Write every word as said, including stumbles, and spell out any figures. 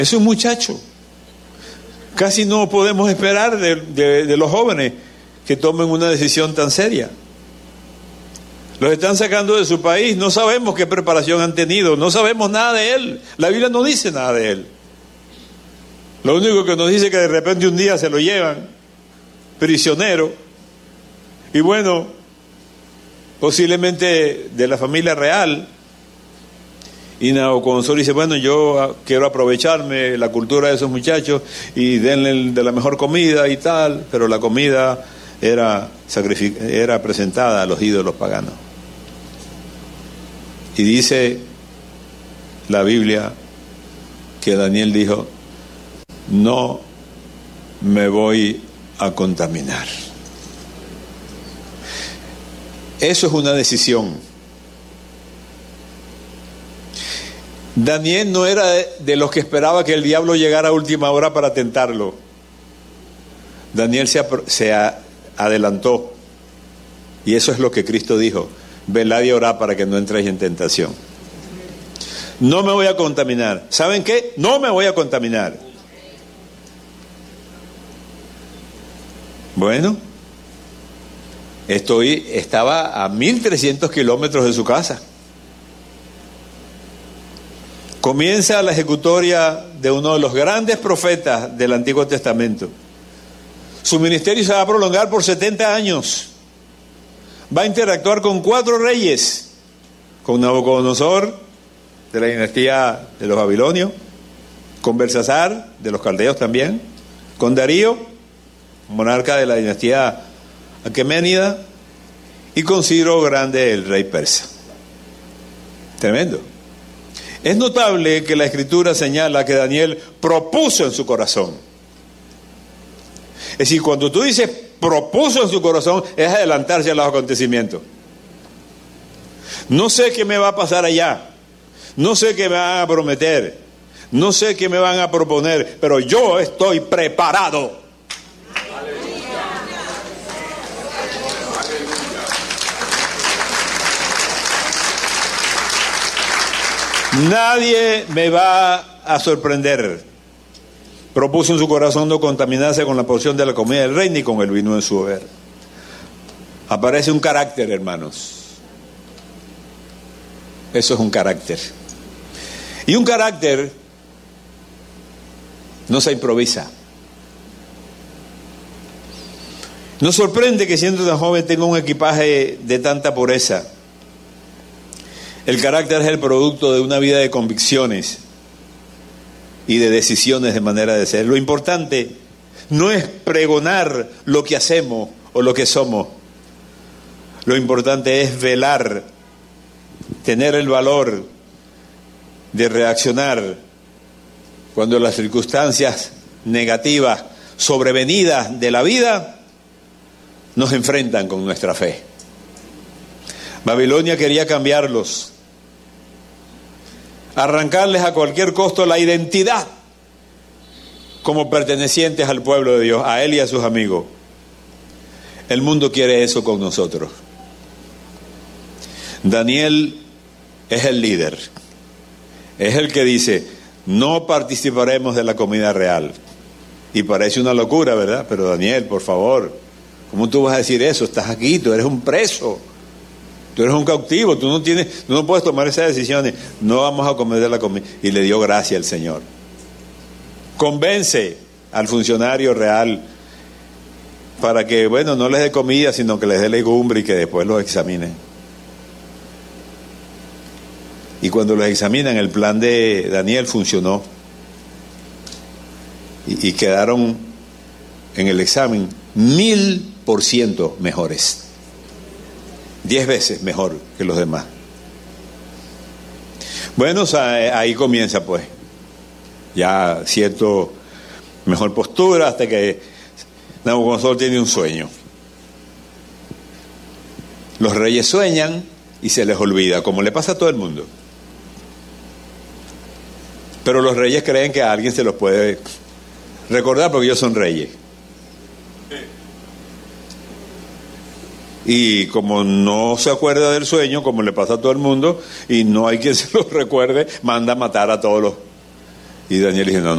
Es un muchacho. Casi no podemos esperar de, de, de los jóvenes que tomen una decisión tan seria. Los están sacando de su país, no sabemos qué preparación han tenido, no sabemos nada de él. La Biblia no dice nada de él. Lo único que nos dice es que de repente un día se lo llevan prisionero. Y bueno, posiblemente de la familia real. Y Nabucodonosor dice, bueno, yo quiero aprovecharme la cultura de esos muchachos y denle de la mejor comida y tal, pero la comida era, sacrific- era presentada a los ídolos paganos. Y dice la Biblia que Daniel dijo, no me voy a contaminar. Eso es una decisión. Daniel no era de, de los que esperaba que el diablo llegara a última hora para tentarlo. Daniel se, se a, adelantó. Y eso es lo que Cristo dijo. Velad y orad para que no entréis en tentación. No me voy a contaminar. ¿Saben qué? No me voy a contaminar. Bueno, estoy, estaba a mil trescientos kilómetros de su casa. Comienza la ejecutoria de uno de los grandes profetas del Antiguo Testamento. Su ministerio se va a prolongar por setenta años. Va a interactuar con cuatro reyes, con Nabucodonosor, de la dinastía de los babilonios, con Belsasar, de los caldeos también, con Darío, monarca de la dinastía aqueménida, y con Ciro Grande, el rey persa. Tremendo. Es notable que la Escritura señala que Daniel propuso en su corazón. Es decir, cuando tú dices propuso en su corazón, es adelantarse a los acontecimientos. No sé qué me va a pasar allá, no sé qué me van a prometer, no sé qué me van a proponer, pero yo estoy preparado. Nadie me va a sorprender. Propuso en su corazón no contaminarse con la porción de la comida del rey ni con el vino de su hogar. Aparece un carácter, hermanos. Eso es un carácter. Y un carácter no se improvisa. Nos sorprende que siendo tan joven tenga un equipaje de tanta pureza. El carácter es el producto de una vida de convicciones y de decisiones de manera de ser. Lo importante no es pregonar lo que hacemos o lo que somos. Lo importante es velar, tener el valor de reaccionar cuando las circunstancias negativas sobrevenidas de la vida nos enfrentan con nuestra fe. Babilonia quería cambiarlos, arrancarles a cualquier costo la identidad como pertenecientes al pueblo de Dios, a él y a sus amigos. El mundo quiere eso con nosotros. Daniel es el líder, es el que dice, no participaremos de la comida real. Y parece una locura, ¿verdad? Pero Daniel, por favor, ¿cómo tú vas a decir eso? Estás aquí, tú eres un preso. Tú eres un cautivo, tú no tienes, tú no puedes tomar esas decisiones. No vamos a comer de la comida. Y le dio gracia al Señor. Convence al funcionario real para que, bueno, no les dé comida, sino que les dé legumbre y que después los examinen. Y cuando los examinan, el plan de Daniel funcionó. Y, y quedaron en el examen mil por ciento mejores. Diez veces mejor que los demás. Bueno, o sea, ahí comienza pues ya cierto mejor postura hasta que Nabucodonosor tiene un sueño. Los reyes sueñan y se les olvida, como le pasa a todo el mundo. Pero los reyes creen que a alguien se los puede recordar porque ellos son reyes. Y como no se acuerda del sueño, como le pasa a todo el mundo, y no hay quien se lo recuerde, manda a matar a todos los... Y Daniel dice, no, no.